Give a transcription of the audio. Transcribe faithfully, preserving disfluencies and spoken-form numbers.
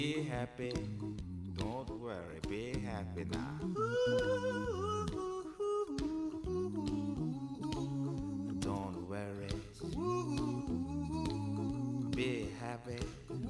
Be happy, don't worry, be happy now. Don't worry, be happy.